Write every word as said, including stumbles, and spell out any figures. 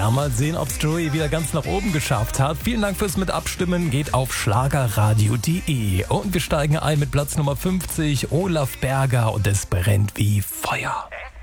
Ja, mal sehen, ob es Joey wieder ganz nach oben geschafft hat. Vielen Dank fürs Mitabstimmen. Geht auf schlagerradio punkt de. Und wir steigen ein mit Platz Nummer fünfzig. Olaf Berger und es brennt wie Feuer.